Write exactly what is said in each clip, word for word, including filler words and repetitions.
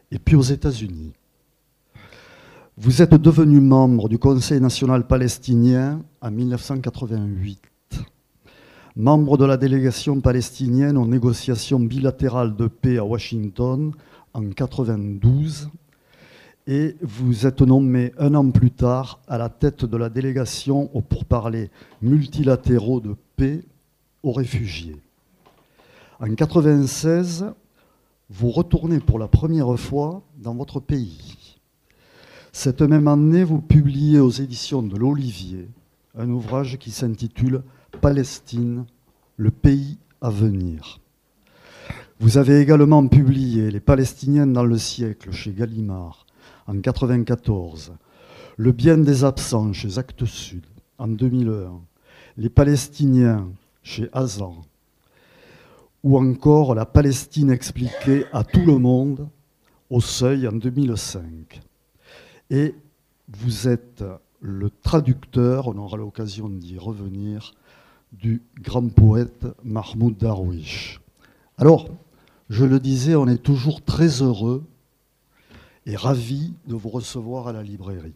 et puis aux États-Unis. Vous êtes devenu membre du Conseil national palestinien en mille neuf cent quatre-vingt-huit, membre de la délégation palestinienne aux négociations bilatérales de paix à Washington en mille neuf cent quatre-vingt-douze, et vous êtes nommé un an plus tard à la tête de la délégation aux pourparlers multilatéraux de paix aux réfugiés. En mille neuf cent quatre-vingt-seize, vous retournez pour la première fois dans votre pays. Cette même année, vous publiez aux éditions de l'Olivier un ouvrage qui s'intitule « Palestine, le pays à venir ». Vous avez également publié « Les Palestiniens dans le siècle » chez Gallimard en mille neuf cent quatre-vingt-quatorze, « Le bien des absents » chez Actes Sud en deux mille un, « Les Palestiniens » chez Hazan, ou encore « La Palestine expliquée à tout le monde » au Seuil en deux mille cinq. Et vous êtes le traducteur, on aura l'occasion d'y revenir, du grand poète Mahmoud Darwish. Alors, je le disais, on est toujours très heureux et ravis de vous recevoir à la librairie.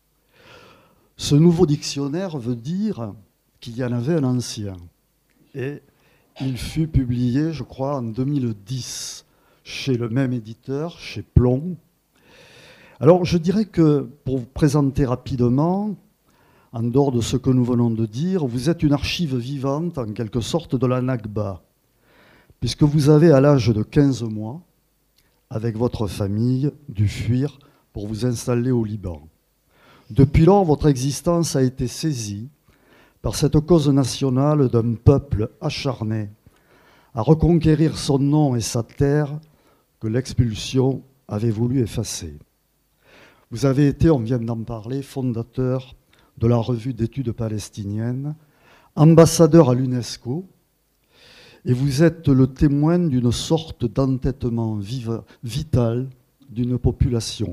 Ce nouveau dictionnaire veut dire qu'il y en avait un ancien. Et il fut publié, je crois, en deux mille dix, chez le même éditeur, chez Plomb. Alors, je dirais que, pour vous présenter rapidement, en dehors de ce que nous venons de dire, vous êtes une archive vivante, en quelque sorte, de la Nakba, puisque vous avez, à l'âge de quinze mois, avec votre famille, dû fuir pour vous installer au Liban. Depuis lors, votre existence a été saisie par cette cause nationale d'un peuple acharné à reconquérir son nom et sa terre que l'expulsion avait voulu effacer. Vous avez été, on vient d'en parler, fondateur de la revue d'études palestiniennes, ambassadeur à l'UNESCO, et vous êtes le témoin d'une sorte d'entêtement vital d'une population.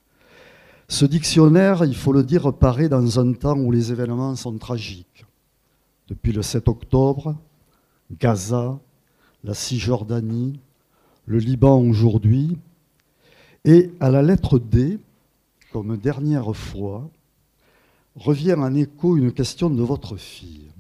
Ce dictionnaire, il faut le dire, paraît dans un temps où les événements sont tragiques. Depuis le sept octobre, Gaza, la Cisjordanie, le Liban aujourd'hui, et à la lettre D, comme dernière fois, revient en écho une question de votre fille.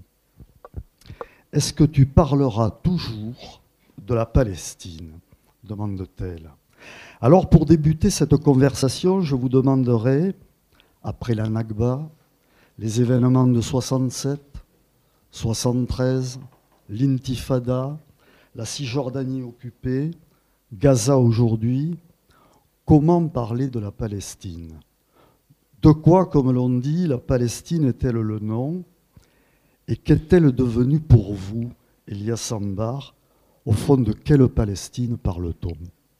Est-ce que tu parleras toujours de la Palestine ? Demande-t-elle. Alors, pour débuter cette conversation, je vous demanderai, après la Nakba, les événements de soixante-sept, soixante-treize, l'Intifada, la Cisjordanie occupée, Gaza aujourd'hui, comment parler de la Palestine ? De quoi, comme l'on dit, la Palestine est-elle le nom ? Et qu'est-elle devenue pour vous, Elias Sambar ? Au fond de quelle Palestine parle-t-on ?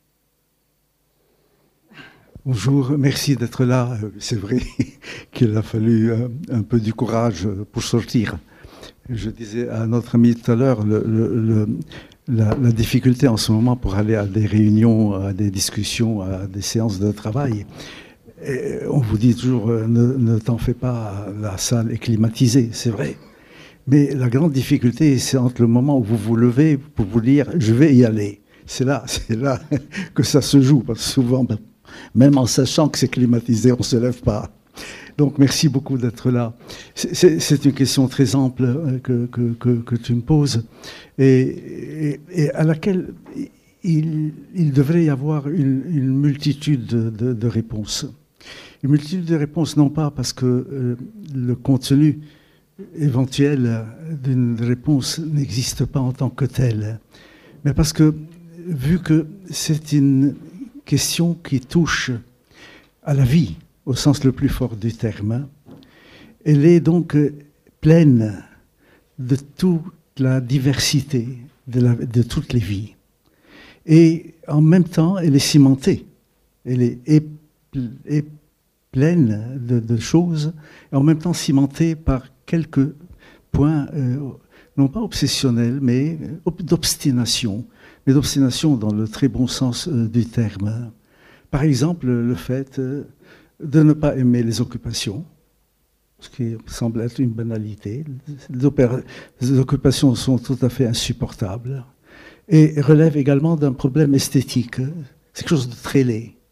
Bonjour, merci d'être là. C'est vrai qu'il a fallu un peu du courage pour sortir. Je disais à notre ami tout à l'heure, le, le, le, la, la difficulté en ce moment pour aller à des réunions, à des discussions, à des séances de travail. Et on vous dit toujours, ne, ne t'en fais pas, la salle est climatisée, c'est vrai. Mais la grande difficulté, c'est entre le moment où vous vous levez pour vous dire, je vais y aller. C'est là, c'est là que ça se joue, parce que souvent, même en sachant que c'est climatisé, on ne se lève pas. Donc, merci beaucoup d'être là. C'est, c'est une question très ample que, que, que, que tu me poses et, et, et à laquelle il, il devrait y avoir une, une multitude de, de, de réponses. Une multitude de réponses, non pas parce que euh, le contenu éventuel d'une réponse n'existe pas en tant que tel, mais parce que, vu que c'est une question qui touche à la vie, au sens le plus fort du terme, elle est donc pleine de toute la diversité de, la, de toutes les vies. Et en même temps, elle est cimentée. Elle est, est, est pleine de, de choses, et en même temps cimentée par quelques points, euh, non pas obsessionnels, mais d'obstination, mais d'obstination dans le très bon sens euh, du terme. Par exemple, le fait euh, de ne pas aimer les occupations, ce qui semble être une banalité. Les occupations sont tout à fait insupportables et relèvent également d'un problème esthétique. C'est quelque chose de très laid.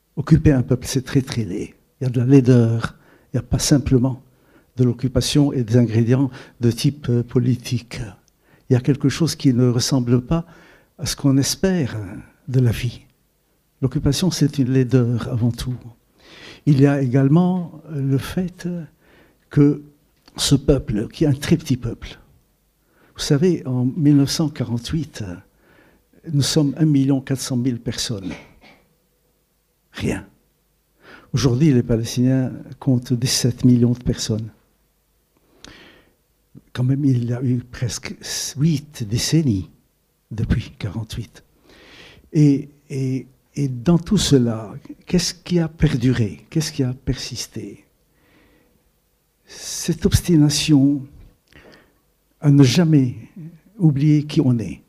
Occuper un peuple, c'est très très laid. Il y a de la laideur, il n'y a pas simplement de l'occupation et des ingrédients de type euh, politique. Il y a quelque chose qui ne ressemble pas à ce qu'on espère de la vie. L'occupation, c'est une laideur avant tout. Il y a également le fait que ce peuple, qui est un très petit peuple, vous savez, en mille neuf cent quarante-huit, nous sommes un million quatre cent mille personnes. Rien. Aujourd'hui, les Palestiniens comptent dix-sept millions de personnes. Quand même, il y a eu presque huit décennies depuis quarante-huit. Et, et, et dans tout cela, qu'est-ce qui a perduré? Qu'est-ce qui a persisté? Cette obstination à ne jamais oublier qui on est.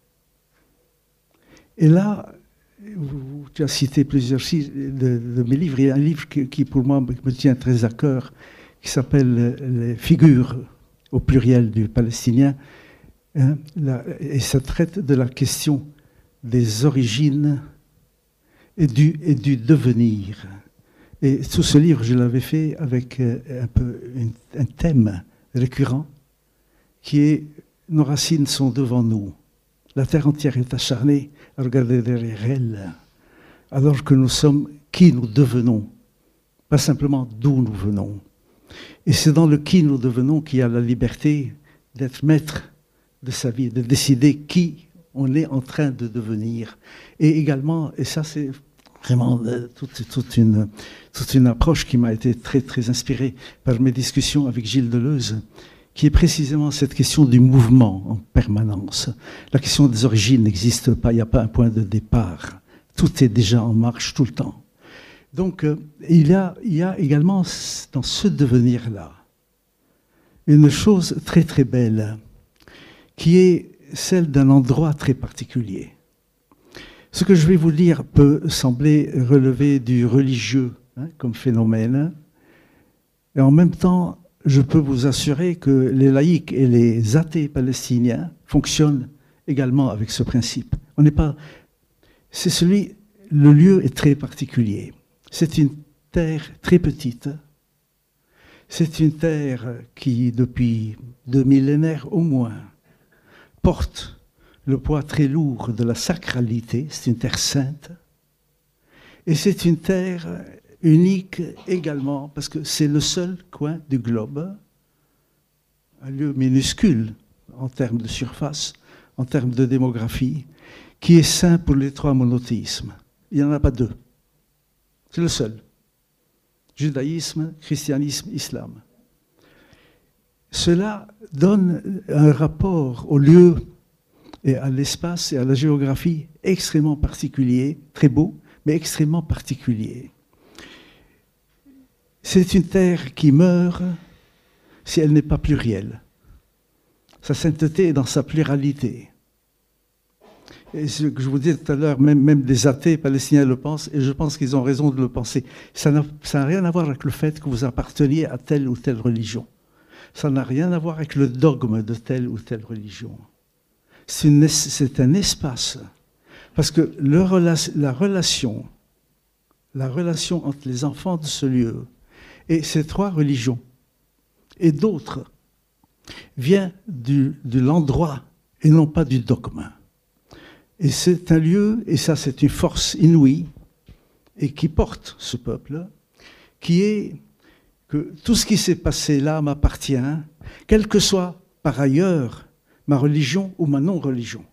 Et là, vous, tu as cité plusieurs de, de mes livres. Il y a un livre qui, qui, pour moi, me tient très à cœur, qui s'appelle « Les figures » au pluriel du palestinien. Hein, la, et ça traite de la question des origines et du, et du devenir. Et tout ce livre, je l'avais fait avec un peu une, un thème récurrent qui est « Nos racines sont devant nous. La terre entière est acharnée à regarder derrière elle, alors que nous sommes qui nous devenons, pas simplement d'où nous venons. » Et c'est dans le qui nous devenons qu'il y a la liberté d'être maître de sa vie, de décider qui on est en train de devenir. Et également, et ça c'est vraiment toute, toute, une, toute une approche qui m'a été très, très inspirée par mes discussions avec Gilles Deleuze, qui est précisément cette question du mouvement en permanence. La question des origines n'existe pas, il n'y a pas un point de départ. Tout est déjà en marche tout le temps. Donc, euh, il, y a, il y a également dans ce devenir-là une chose très très belle qui est celle d'un endroit très particulier. Ce que je vais vous dire peut sembler relever du religieux hein, comme phénomène, et en même temps, je peux vous assurer que les laïcs et les athées palestiniens fonctionnent également avec ce principe. On n'est pas, c'est celui, le lieu est très particulier. C'est une terre très petite. C'est une terre qui, depuis deux millénaires au moins, porte le poids très lourd de la sacralité. C'est une terre sainte. Et c'est une terre unique également, parce que c'est le seul coin du globe, un lieu minuscule en termes de surface, en termes de démographie, qui est saint pour les trois monothéismes. Il n'y en a pas deux. C'est le seul. Judaïsme, christianisme, islam. Cela donne un rapport au lieu et à l'espace et à la géographie extrêmement particulier, très beau, mais extrêmement particulier. C'est une terre qui meurt si elle n'est pas plurielle. Sa sainteté est dans sa pluralité. Et ce que je vous disais tout à l'heure, même, même des athées palestiniens le pensent, et je pense qu'ils ont raison de le penser. Ça n'a, ça n'a rien à voir avec le fait que vous apparteniez à telle ou telle religion. Ça n'a rien à voir avec le dogme de telle ou telle religion. C'est, une, c'est un espace. Parce que le, la relation, la relation entre les enfants de ce lieu et ces trois religions, et d'autres, vient du, de l'endroit et non pas du dogme. Et c'est un lieu, et ça c'est une force inouïe, et qui porte ce peuple, qui est que tout ce qui s'est passé là m'appartient, quelle que soit par ailleurs ma religion ou ma non-religion.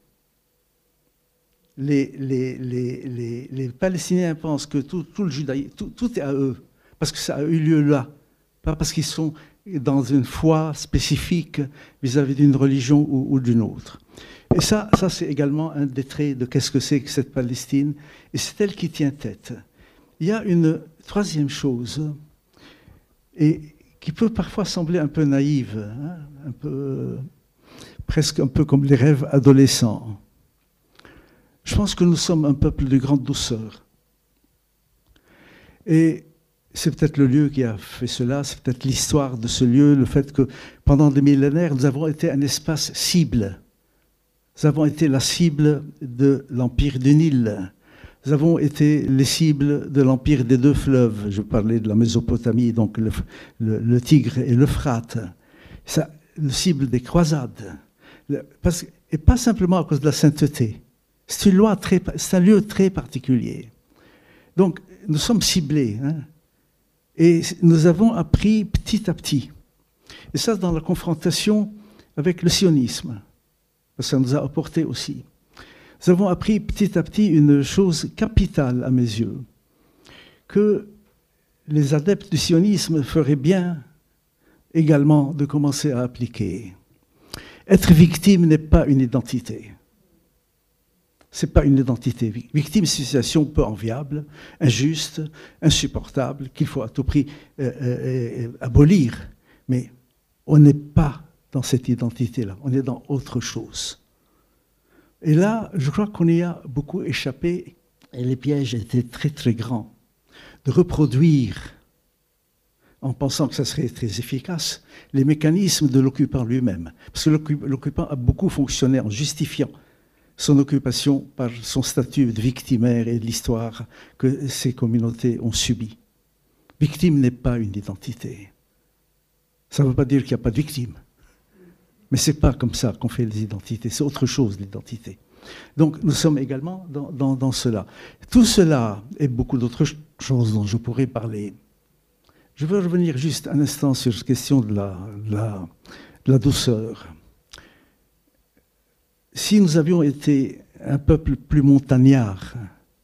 Les, les, les, les, les Palestiniens pensent que tout, tout le judaïsme, tout, tout est à eux, parce que ça a eu lieu là, pas parce qu'ils sont dans une foi spécifique vis-à-vis d'une religion ou, ou d'une autre. Et ça, ça c'est également un des traits de qu'est-ce que c'est que cette Palestine, et c'est elle qui tient tête. Il y a une troisième chose, et qui peut parfois sembler un peu naïve, hein, un peu, presque un peu comme les rêves adolescents. Je pense que nous sommes un peuple de grande douceur. Et c'est peut-être le lieu qui a fait cela, c'est peut-être l'histoire de ce lieu, le fait que pendant des millénaires, nous avons été un espace cible. Nous avons été la cible de l'Empire du Nil, Nous avons été les cibles de l'empire des deux fleuves. Je parlais de la Mésopotamie, donc le, le, le Tigre et l'Euphrate. Ça, le cible des croisades. Le, parce, et pas simplement à cause de la sainteté. C'est, une loi très, c'est un lieu très particulier. Donc, nous sommes ciblés. Hein, et nous avons appris petit à petit. Et ça, dans la confrontation avec le sionisme. Parce que ça nous a apporté aussi. Nous avons appris petit à petit une chose capitale à mes yeux, que les adeptes du sionisme feraient bien également de commencer à appliquer. Être victime n'est pas une identité. Ce n'est pas une identité. Victime, c'est une situation peu enviable, injuste, insupportable, qu'il faut à tout prix euh, euh, abolir. Mais on n'est pas dans cette identité-là, on est dans autre chose. Et là, je crois qu'on y a beaucoup échappé, et les pièges étaient très très grands, de reproduire, en pensant que ça serait très efficace, les mécanismes de l'occupant lui-même. Parce que l'occupant a beaucoup fonctionné en justifiant son occupation par son statut de victimaire et de l'histoire que ces communautés ont subi. Victime n'est pas une identité. Ça ne veut pas dire qu'il n'y a pas de victime. Mais ce n'est pas comme ça qu'on fait les identités, c'est autre chose l'identité. Donc nous sommes également dans, dans, dans cela. Tout cela et beaucoup d'autres choses dont je pourrais parler. Je veux revenir juste un instant sur cette question de la, de la, de la douceur. Si nous avions été un peuple plus montagnard,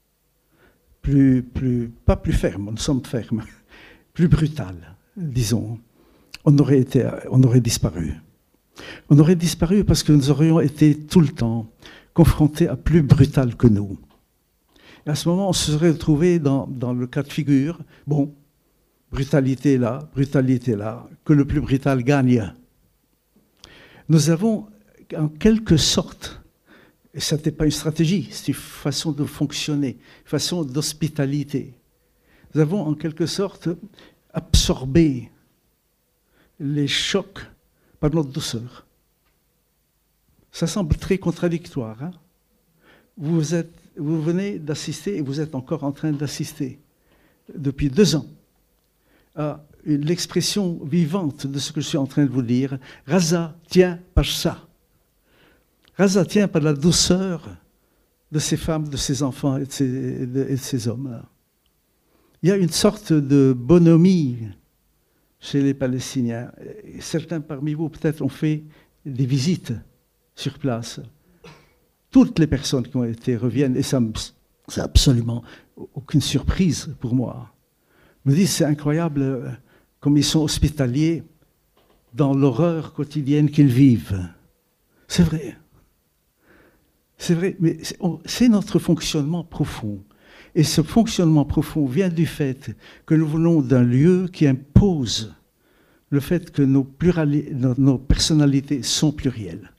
plus, plus, pas plus ferme, nous sommes fermes, plus brutal, disons, on aurait, été, on aurait disparu. On aurait disparu parce que nous aurions été tout le temps confrontés à plus brutal que nous. Et à ce moment, on se serait retrouvé dans, dans le cas de figure, bon, brutalité là, brutalité là, que le plus brutal gagne. Nous avons, en quelque sorte, et ce n'était pas une stratégie, c'est une façon de fonctionner, une façon d'hospitalité. Nous avons en quelque sorte absorbé les chocs par notre douceur. Ça semble très contradictoire. Hein? Vous, êtes, vous venez d'assister, et vous êtes encore en train d'assister, depuis deux ans, à l'expression vivante de ce que je suis en train de vous dire. Raza tient par ça. Raza tient par la douceur de ces femmes, de ces enfants et de ces, de, et de ces hommes. Il y a une sorte de bonhomie chez les Palestiniens. Certains parmi vous, peut-être, ont fait des visites sur place. Toutes les personnes qui ont été reviennent, et ça, c'est absolument aucune surprise pour moi, me disent c'est incroyable comme ils sont hospitaliers dans l'horreur quotidienne qu'ils vivent. C'est vrai. C'est vrai, mais c'est notre fonctionnement profond. Et ce fonctionnement profond vient du fait que nous venons d'un lieu qui impose le fait que nos, plurali- nos, nos personnalités sont plurielles.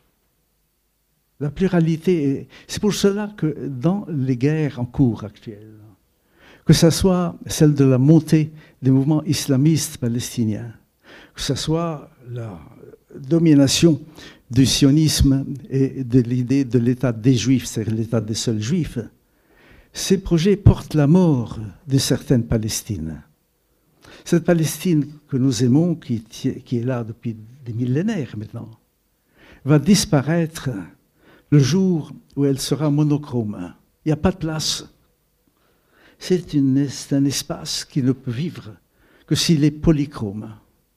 La pluralité, est, c'est pour cela que dans les guerres en cours actuelles, que ce soit celle de la montée des mouvements islamistes palestiniens, que ce soit la domination du sionisme et de l'idée de l'État des Juifs, c'est-à-dire l'État des seuls Juifs, ces projets portent la mort de certaines Palestines. Cette Palestine que nous aimons, qui, qui est là depuis des millénaires maintenant, va disparaître le jour où elle sera monochrome. Il n'y a pas de place. C'est, une, c'est un espace qui ne peut vivre que s'il est polychrome.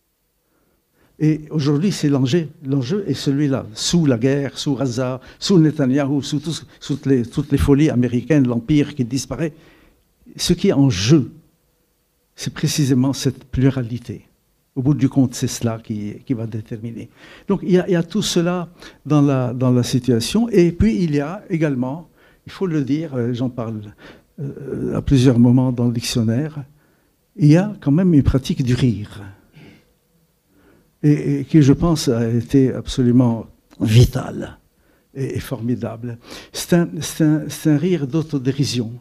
Et aujourd'hui, c'est l'enjeu, l'enjeu est celui-là, sous la guerre, sous Gaza, sous Netanyahou, sous, tous, sous toutes, les, toutes les folies américaines, l'empire qui disparaît. Ce qui est en jeu, c'est précisément cette pluralité. Au bout du compte, c'est cela qui, qui va déterminer. Donc, il y, a, il y a tout cela dans la, dans la situation. Et puis, il y a également, il faut le dire, j'en parle euh, à plusieurs moments dans le dictionnaire, il y a quand même une pratique du rire. Et, et qui, je pense, a été absolument vitale et, et formidable. C'est un, c'est un, c'est un rire d'autodérision.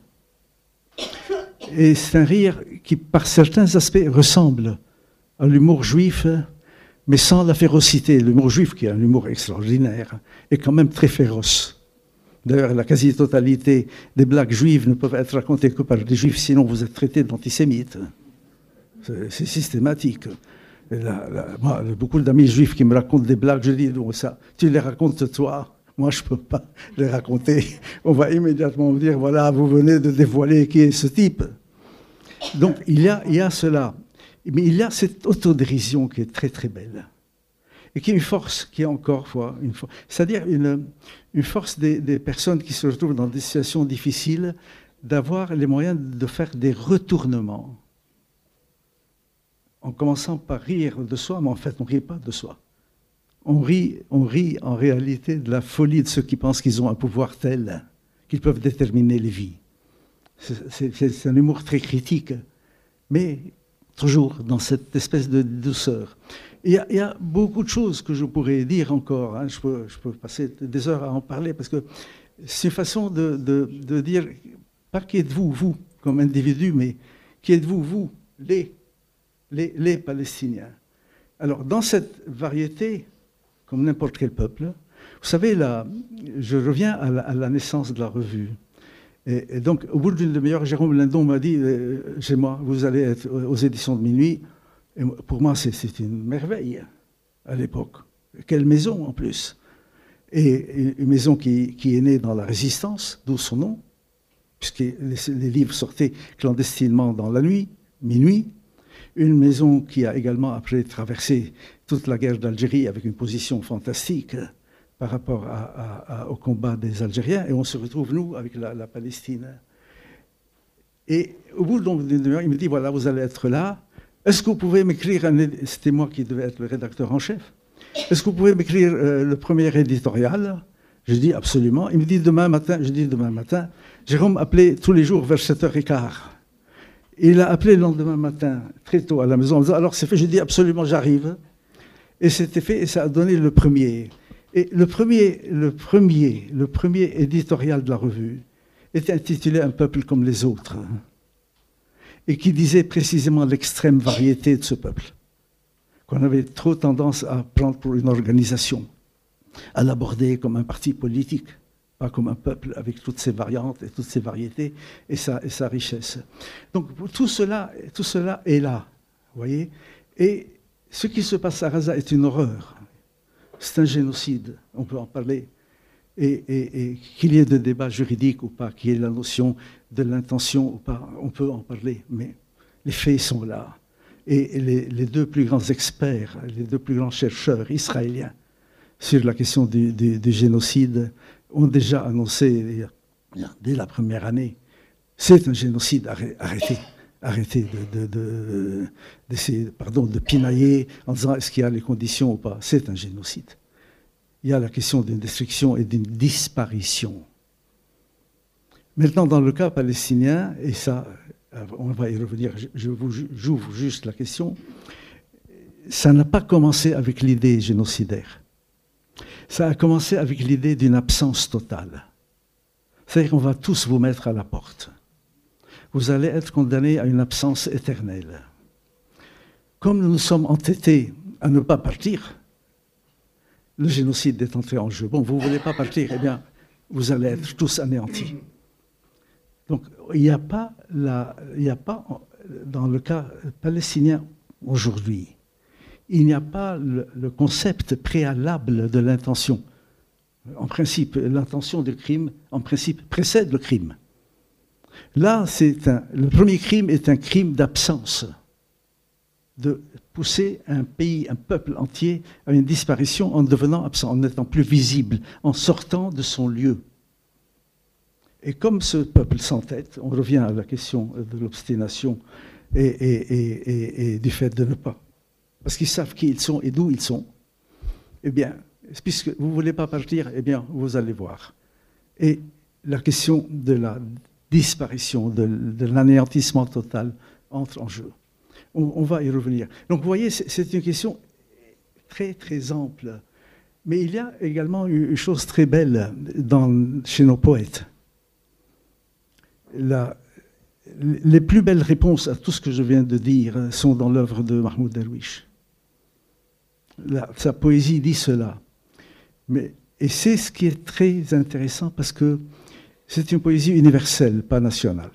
Et c'est un rire qui, par certains aspects, ressemble à l'humour juif, mais sans la férocité. L'humour juif, qui est un humour extraordinaire, est quand même très féroce. D'ailleurs, la quasi-totalité des blagues juives ne peuvent être racontées que par des juifs, sinon vous êtes traités d'antisémites. C'est systématique. Là, là, moi, beaucoup d'amis juifs qui me racontent des blagues, je dis, non, ça, tu les racontes toi, moi je ne peux pas les raconter. On va immédiatement me dire, voilà, vous venez de dévoiler qui est ce type. Donc il y a, il y a cela. Mais il y a cette autodérision qui est très très belle. Et qui est une force, qui est encore fois une force. C'est-à-dire une, une force des, des personnes qui se retrouvent dans des situations difficiles, d'avoir les moyens de faire des retournements. En commençant par rire de soi, mais en fait, on ne rit pas de soi. On rit, on rit en réalité de la folie de ceux qui pensent qu'ils ont un pouvoir tel qu'ils peuvent déterminer les vies. C'est un humour très critique, mais toujours dans cette espèce de douceur. Il y a, il y a beaucoup de choses que je pourrais dire encore. Hein. Je, peux, je peux passer des heures à en parler, parce que c'est une façon de, de, de dire, pas qui êtes-vous, vous, comme individu, mais qui êtes-vous, vous, les Les, les Palestiniens. Alors, dans cette variété, comme n'importe quel peuple, vous savez, là, je reviens à la, à la naissance de la revue. Et, et donc, au bout d'une demi-heure, Jérôme Lindon m'a dit, euh, chez moi, vous allez être aux éditions de Minuit. Et pour moi, c'est une merveille à l'époque. Quelle maison, en plus. Et une maison qui, qui est née dans la Résistance, d'où son nom, puisque les, les livres sortaient clandestinement dans la nuit, Minuit. Une maison qui a également, après, traversé toute la guerre d'Algérie avec une position fantastique par rapport à, à, à, au combat des Algériens. Et on se retrouve, nous, avec la, la Palestine. Et au bout d'une heure, il me dit, voilà, vous allez être là. Est-ce que vous pouvez m'écrire, un... c'était moi qui devais être le rédacteur en chef, est-ce que vous pouvez m'écrire euh, le premier éditorial? Je dis absolument. Il me dit demain matin, je dis demain matin. Jérôme appelait tous les jours vers sept heures quinze. Il a appelé le lendemain matin, très tôt à la maison, en disant, alors c'est fait, j'ai dit absolument, j'arrive. Et c'était fait, et ça a donné le premier. Et le premier, le premier, le premier éditorial de la revue était intitulé « Un peuple comme les autres », et qui disait précisément l'extrême variété de ce peuple, qu'on avait trop tendance à prendre pour une organisation, à l'aborder comme un parti politique, pas comme un peuple avec toutes ses variantes et toutes ses variétés et sa, et sa richesse. Donc tout cela, tout cela est là, vous voyez. Et ce qui se passe à Gaza est une horreur. C'est un génocide, on peut en parler. Et, et, et qu'il y ait de débats juridiques ou pas, qu'il y ait la notion de l'intention ou pas, on peut en parler. Mais les faits sont là. Et les, les deux plus grands experts, les deux plus grands chercheurs israéliens sur la question du, du, du génocide ont déjà annoncé, dès la première année, c'est un génocide, arrêtez, arrêtez de, de, de, de, pardon, de pinailler en disant est-ce qu'il y a les conditions ou pas. C'est un génocide. Il y a la question d'une destruction et d'une disparition. Maintenant, dans le cas palestinien, et ça, on va y revenir, je vous j'ouvre juste la question, ça n'a pas commencé avec l'idée génocidaire. Ça a commencé avec l'idée d'une absence totale. C'est-à-dire qu'on va tous vous mettre à la porte. Vous allez être condamnés à une absence éternelle. Comme nous nous sommes entêtés à ne pas partir, le génocide est entré en jeu. Bon, vous ne voulez pas partir, eh bien, vous allez être tous anéantis. Donc, il n'y a pas, la, il n'y a pas, dans le cas palestinien aujourd'hui, il n'y a pas le, le concept préalable de l'intention. En principe, l'intention du crime, en principe, précède le crime. Là, c'est un, le premier crime est un crime d'absence, de pousser un pays, un peuple entier à une disparition en devenant absent, en n'étant plus visible, en sortant de son lieu. Et comme ce peuple s'entête, on revient à la question de l'obstination et, et, et, et, et du fait de ne pas. Parce qu'ils savent qui ils sont et d'où ils sont. Eh bien, puisque vous ne voulez pas partir, eh bien, vous allez voir. Et la question de la disparition, de, de l'anéantissement total entre en jeu. On, on va y revenir. Donc, vous voyez, c'est une question très, très ample. Mais il y a également une chose très belle dans, chez nos poètes. La, les plus belles réponses à tout ce que je viens de dire sont dans l'œuvre de Mahmoud Darwish. La, sa poésie dit cela. Mais Et c'est ce qui est très intéressant parce que c'est une poésie universelle, pas nationale.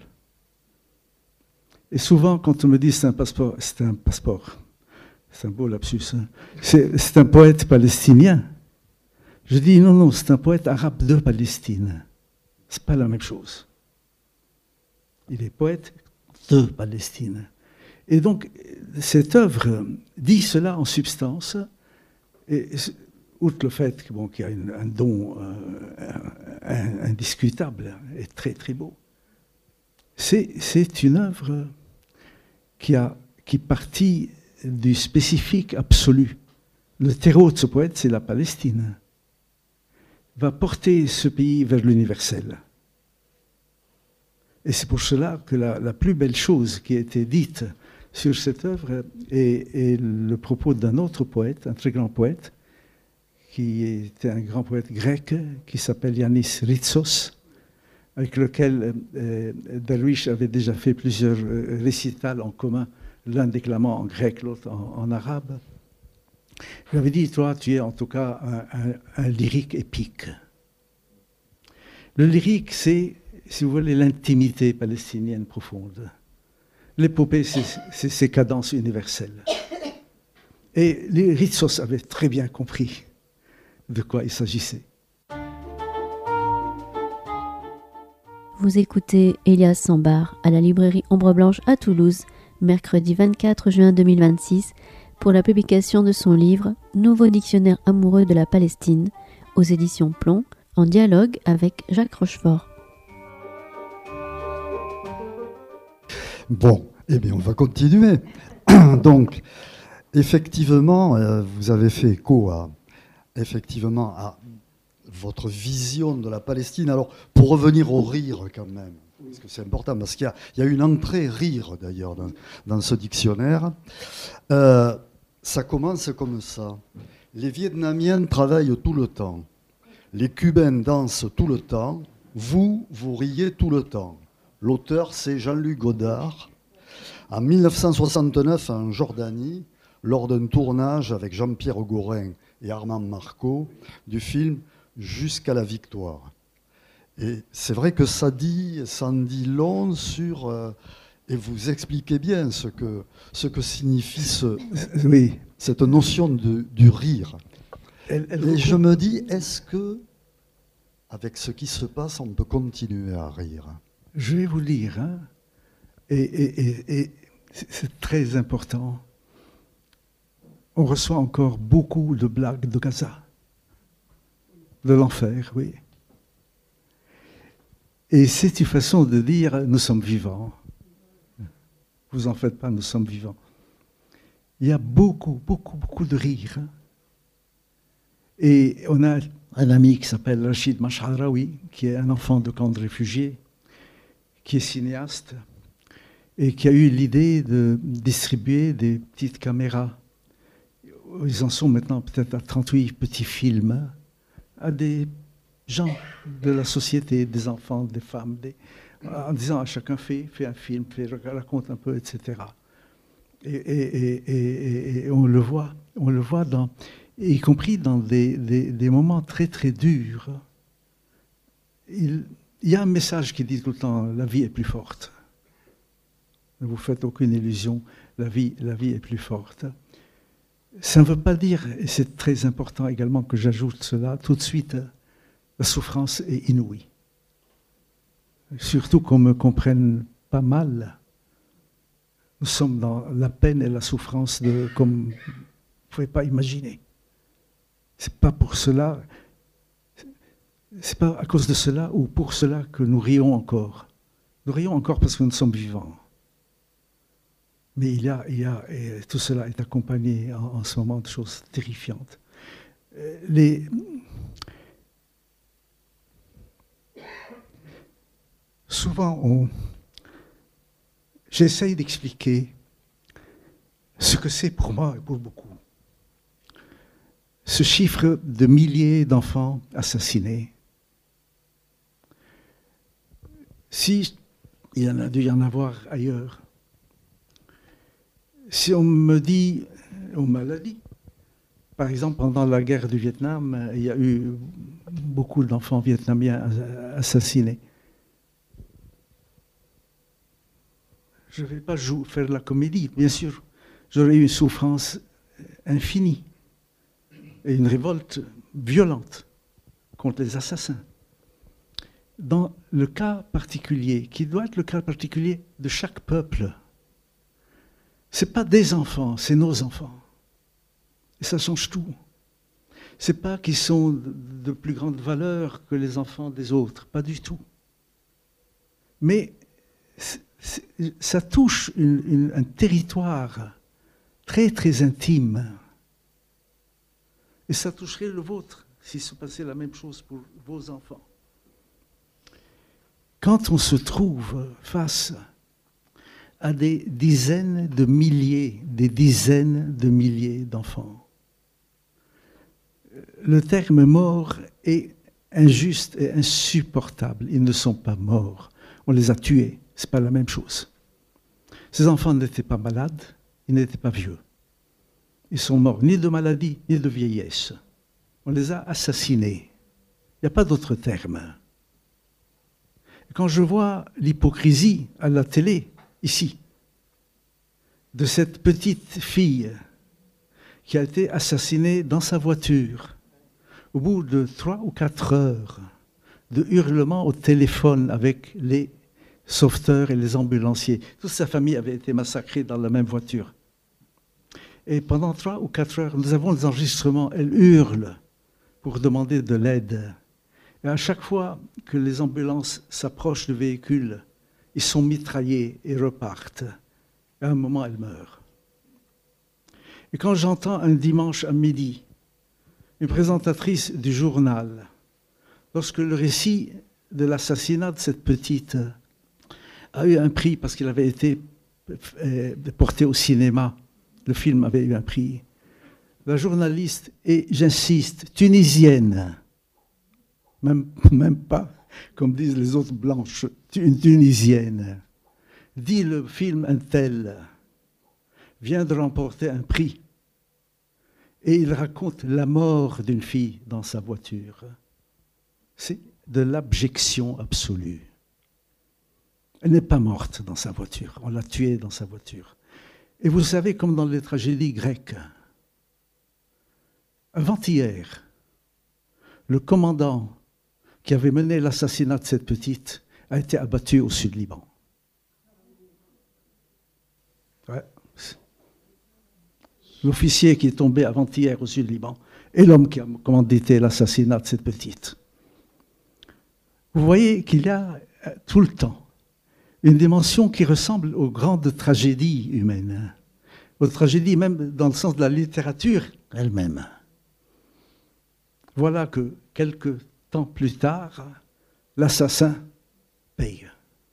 Et souvent, quand on me dit c'est un passeport, c'est un passeport, c'est un beau lapsus, hein, c'est, c'est un poète palestinien. Je dis non, non, c'est un poète arabe de Palestine. C'est pas la même chose. Il est poète de Palestine. Et donc, cette œuvre dit cela en substance, et outre le fait bon, qu'il y a une, un don euh, indiscutable et très très beau, c'est, c'est une œuvre qui, a, qui partit du spécifique absolu. Le terreau de ce poète, c'est la Palestine. Va porter ce pays vers l'universel. Et c'est pour cela que la, la plus belle chose qui a été dite sur cette œuvre est, est le propos d'un autre poète, un très grand poète, qui était un grand poète grec, qui s'appelle Yannis Ritsos, avec lequel euh, Darwish avait déjà fait plusieurs euh, récitals en commun, l'un déclamant en grec, l'autre en, en arabe. Je lui avais dit, toi, tu es en tout cas un, un, un lyrique épique. Le lyrique, c'est, si vous voulez, l'intimité palestinienne profonde. L'épopée, c'est ces cadences universelles. Et les Ritsos avaient très bien compris de quoi il s'agissait. Vous écoutez Elias Sambar à la librairie Ombre Blanche à Toulouse, mercredi vingt-quatre juin deux mille vingt-six, pour la publication de son livre « Nouveau dictionnaire amoureux de la Palestine » aux éditions Plomb, en dialogue avec Jacques Rochefort. Bon, eh bien, on va continuer. Donc, effectivement, euh, vous avez fait écho à, effectivement, à votre vision de la Palestine. Alors, pour revenir au rire, quand même, parce que c'est important, parce qu'il y a, il y a une entrée rire, d'ailleurs, dans, dans ce dictionnaire. Euh, ça commence comme ça. Les Vietnamiens travaillent tout le temps. Les Cubains dansent tout le temps. Vous, vous riez tout le temps. L'auteur, c'est Jean-Luc Godard. En mille neuf cent soixante-neuf, en Jordanie, lors d'un tournage avec Jean-Pierre Gaurin et Armand Marco, du film « Jusqu'à la victoire ». Et c'est vrai que ça dit, ça en dit long sur... Euh, et vous expliquez bien ce que, ce que signifie ce, oui. cette notion de, du rire. Elle, elle et recouvre... je me dis, est-ce que, avec ce qui se passe, on peut continuer à rire ? Je vais vous lire, hein, et, et, et, et c'est très important. On reçoit encore beaucoup de blagues de Gaza, de l'enfer, oui. Et c'est une façon de dire « nous sommes vivants ». Vous en faites pas, nous sommes vivants. Il y a beaucoup, beaucoup, beaucoup de rire. Et on a un ami qui s'appelle Rachid Masharawi, qui est un enfant de camp de réfugiés, qui est cinéaste, et qui a eu l'idée de distribuer des petites caméras. Ils en sont maintenant peut-être à trente-huit petits films, à des gens de la société, des enfants, des femmes, des... en disant à chacun fait, fait un film, fait, raconte un peu, et cetera. Et, et, et, et, et on le voit, on le voit dans, y compris dans des, des, des moments très très durs. Il, il y a un message qui dit tout le temps la vie est plus forte. Ne vous faites aucune illusion, la vie, la vie est plus forte. Ça ne veut pas dire, et c'est très important également que j'ajoute cela, tout de suite, la souffrance est inouïe. Surtout qu'on me comprenne pas mal. Nous sommes dans la peine et la souffrance de, comme vous ne pouvez pas imaginer. C'est pas pour cela, c'est pas à cause de cela ou pour cela que nous rions encore. Nous rions encore parce que nous sommes vivants. Mais il y a, il y a et tout cela est accompagné en, en ce moment de choses terrifiantes. Les, souvent, on, j'essaye d'expliquer ce que c'est pour moi et pour beaucoup. Ce chiffre de milliers d'enfants assassinés, si il y en a dû y en avoir ailleurs, si on me dit, on m'a dit, Par exemple, pendant la guerre du Vietnam, il y a eu beaucoup d'enfants vietnamiens assassinés. Je ne vais pas jouer, faire la comédie, bien sûr. J'aurais eu une souffrance infinie et une révolte violente contre les assassins. Dans le cas particulier, qui doit être le cas particulier de chaque peuple, ce n'est pas des enfants, c'est nos enfants. Et ça change tout. Ce n'est pas qu'ils sont de plus grande valeur que les enfants des autres, pas du tout. Mais ça touche une, une, un territoire très très intime. Et ça toucherait le vôtre s'il se passait la même chose pour vos enfants. Quand on se trouve face à des dizaines de milliers, des dizaines de milliers d'enfants, le terme mort est injuste et insupportable. Ils ne sont pas morts. On les a tués. Ce n'est pas la même chose. Ces enfants n'étaient pas malades, ils n'étaient pas vieux. Ils sont morts ni de maladie, ni de vieillesse. On les a assassinés. Il n'y a pas d'autre terme. Quand je vois l'hypocrisie à la télé, ici, de cette petite fille qui a été assassinée dans sa voiture, au bout de trois ou quatre heures de hurlements au téléphone avec les sauveteurs et les ambulanciers. Toute sa famille avait été massacrée dans la même voiture. Et pendant trois ou quatre heures, nous avons des enregistrements. Elle hurle pour demander de l'aide. Et à chaque fois que les ambulances s'approchent du véhicule, ils sont mitraillés et repartent. Et à un moment, elle meurt. Et quand j'entends un dimanche à midi, une présentatrice du journal, lorsque le récit de l'assassinat de cette petite a eu un prix parce qu'il avait été porté au cinéma, le film avait eu un prix, la journaliste, et j'insiste, tunisienne, même, même pas, comme disent les autres blanches, une tunisienne, dit le film un tel vient de remporter un prix et il raconte la mort d'une fille dans sa voiture. C'est de l'abjection absolue. Elle n'est pas morte dans sa voiture, on l'a tuée dans sa voiture. Et vous savez, comme dans les tragédies grecques, avant-hier, le commandant qui avait mené l'assassinat de cette petite a été abattu au Sud-Liban. Ouais. L'officier qui est tombé avant-hier au Sud-Liban et l'homme qui a commandité l'assassinat de cette petite. Vous voyez qu'il y a tout le temps une dimension qui ressemble aux grandes tragédies humaines, aux tragédies même dans le sens de la littérature elle-même. Voilà que quelques temps plus tard, l'assassin paye.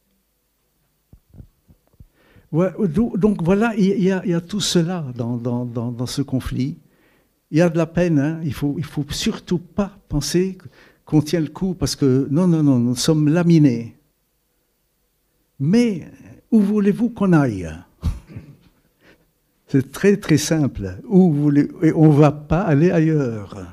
Ouais, donc voilà, il y, a, il y a tout cela dans, dans, dans, dans ce conflit. Il y a de la peine, hein. Il ne faut, il faut surtout pas penser qu'on tient le coup parce que non, non, non, nous sommes laminés. Mais où voulez-vous qu'on aille? C'est très très simple. Où voulez, et on ne va pas aller ailleurs.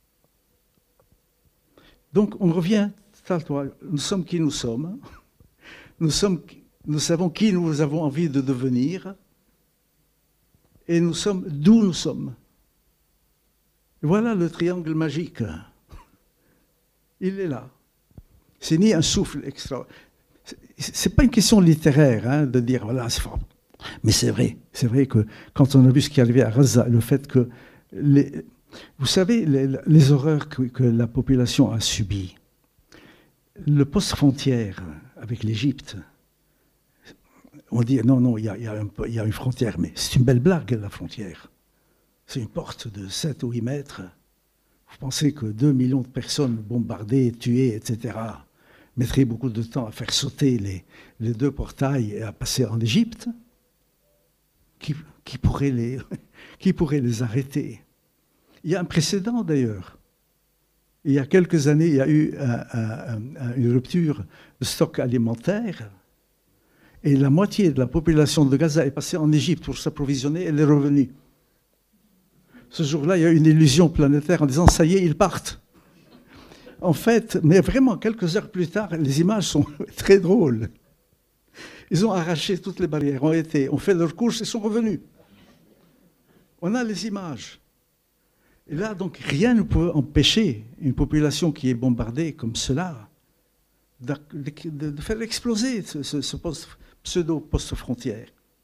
Donc on revient, nous sommes qui nous sommes. Nous, sommes, nous savons qui nous avons envie de devenir. Et nous sommes d'où nous sommes. Voilà le triangle magique. Il est là. C'est ni un souffle extra. Ce n'est pas une question littéraire hein, de dire voilà, c'est fort. Mais c'est vrai. C'est vrai que quand on a vu ce qui est arrivé à Gaza, le fait que. Les, vous savez, les, les horreurs que, que la population a subies, le post-frontière avec l'Égypte, on dit non, non, il y a, il y a un, il y a une frontière, mais c'est une belle blague, la frontière. C'est une porte de sept ou huit mètres. Vous pensez que deux millions de personnes bombardées, tuées, et cetera, mettraient beaucoup de temps à faire sauter les, les deux portails et à passer en Égypte? Qui, qui, pourrait les, qui pourrait les arrêter? Il y a un précédent d'ailleurs. Il y a quelques années, il y a eu un, un, un, une rupture de stock alimentaire et la moitié de la population de Gaza est passée en Égypte pour s'approvisionner et elle est revenue. Ce jour-là, il y a une illusion planétaire en disant, ça y est, ils partent. En fait, mais vraiment, quelques heures plus tard, les images sont très drôles. Ils ont arraché toutes les barrières, ont été, ont fait leur course et sont revenus. On a les images. Et là, donc, rien ne peut empêcher une population qui est bombardée comme cela de, de, de faire exploser ce, ce, ce post, pseudo-post-frontière.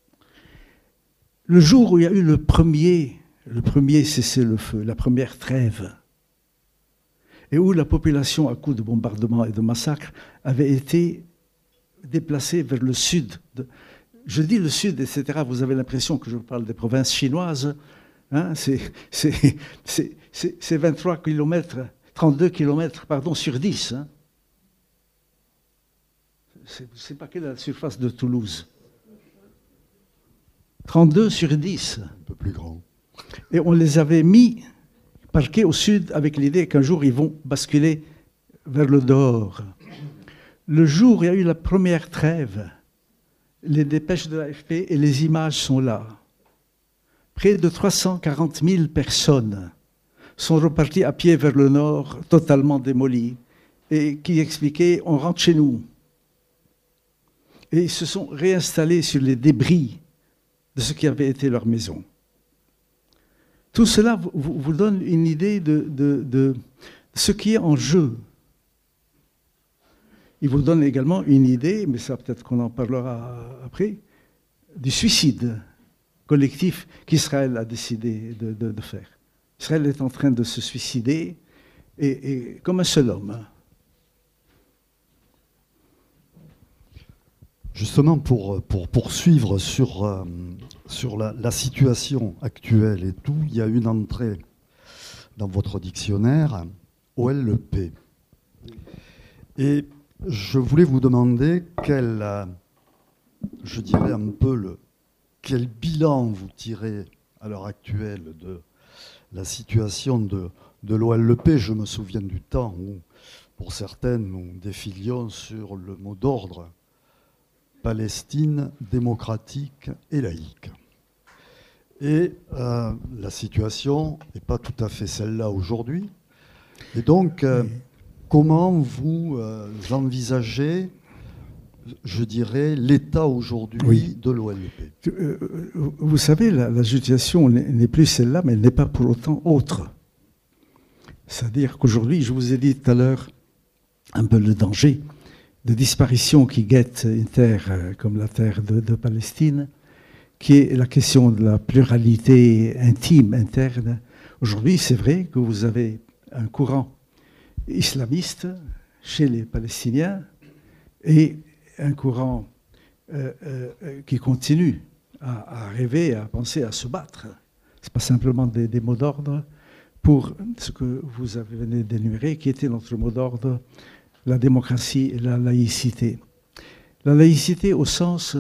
Le jour où il y a eu le premier, le premier cessez-le-feu, la première trêve, et où la population, à coups de bombardements et de massacres, avait été déplacée vers le sud. De, je dis le sud, et cetera. Vous avez l'impression que je parle des provinces chinoises. Hein, c'est vingt-trois kilomètres, trente-deux kilomètres pardon, sur dix. Hein. C'est pas quelle est la surface de Toulouse? trente-deux sur dix. Un peu plus grand. Et on les avait mis parqués au sud avec l'idée qu'un jour ils vont basculer vers le dehors. Le jour où il y a eu la première trêve, les dépêches de l'A F P et les images sont là. Près de trois cent quarante mille personnes sont reparties à pied vers le nord, totalement démolies, et qui expliquaient « on rentre chez nous ». Et ils se sont réinstallés sur les débris de ce qui avait été leur maison. Tout cela vous, vous donne une idée de, de, de ce qui est en jeu. Il vous donne également une idée, mais ça peut-être qu'on en parlera après, du suicide collectif qu'Israël a décidé de, de, de faire. Israël est en train de se suicider, et, et comme un seul homme. Justement, pour, pour poursuivre sur, euh, sur la, la situation actuelle et tout, il y a une entrée dans votre dictionnaire, O L P. Et je voulais vous demander quel, euh, je dirais un peu le, quel bilan vous tirez à l'heure actuelle de la situation de, de l'O L P. Je me souviens du temps où, pour certaines, nous défilions sur le mot d'ordre Palestine démocratique et laïque. Et euh, la situation n'est pas tout à fait celle-là aujourd'hui. Et donc, euh, oui. comment vous euh, envisagez, je dirais, l'état aujourd'hui oui. de l'O L P? Vous savez, la, la situation n'est plus celle-là, mais elle n'est pas pour autant autre. C'est-à-dire qu'aujourd'hui, je vous ai dit tout à l'heure un peu le danger de disparition qui guette une terre comme la terre de, de Palestine, qui est la question de la pluralité intime, interne. Aujourd'hui, c'est vrai que vous avez un courant islamiste chez les Palestiniens et un courant euh, euh, qui continue à, à rêver, à penser, à se battre. Ce n'est pas simplement des, des mots d'ordre pour ce que vous avez venu d'énumérer, qui était notre mot d'ordre, la démocratie et la laïcité. La laïcité au sens